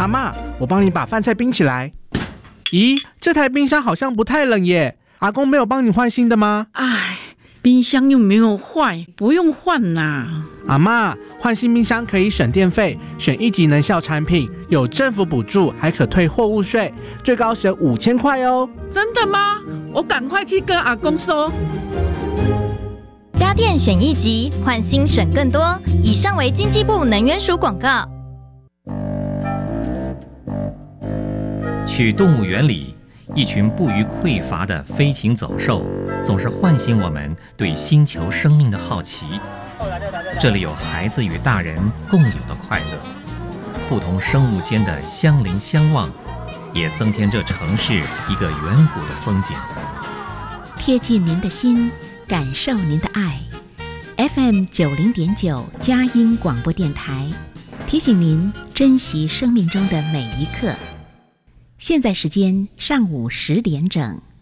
阿嬷，我帮你把饭菜冰起来。咦，这台冰箱好像不太冷耶，阿公没有帮你换新的吗？ 哎，冰箱又没有坏，不用换啦。 阿嬷，换新冰箱可以省电费，选1级能效产品，有政府补助，还可退货物税，最高省5000块哦。 真的吗？我赶快去跟阿公说。 家电选1级，换新省更多。以上为经济部能源署广告。 去动物园里，一群不虞匮乏的飞禽走兽，总是唤醒我们对星球生命的好奇。这里有孩子与大人共有的快乐，不同生物间的相邻相望，也增添这城市一个远古的风景。 贴近您的心，感受您的爱。FM 90.9佳音广播电台提醒您珍惜生命中的每一刻。现在时间上午10点整。